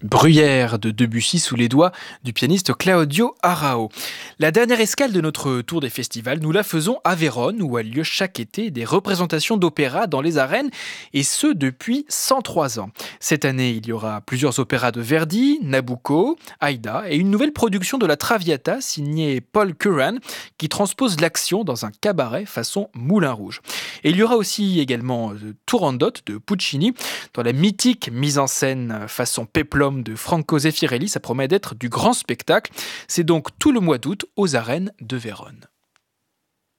Bruyère de Debussy sous les doigts du pianiste Claudio Arrao. La dernière escale de notre tour des festivals, nous la faisons à Vérone, où a lieu chaque été des représentations d'opéra dans les arènes, et ce depuis 103 ans. Cette année, il y aura plusieurs opéras de Verdi, Nabucco, Aïda, et une nouvelle production de la Traviata signée Paul Curran, qui transpose l'action dans un cabaret façon Moulin Rouge. Et il y aura aussi également Turandot de Puccini, dans la mythique mise en scène façon Peplum de Franco Zeffirelli. Ça promet d'être du grand spectacle. C'est donc tout le mois d'août aux arènes de Vérone.